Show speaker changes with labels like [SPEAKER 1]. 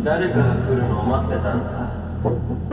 [SPEAKER 1] 誰かが来るのを待ってたんだ。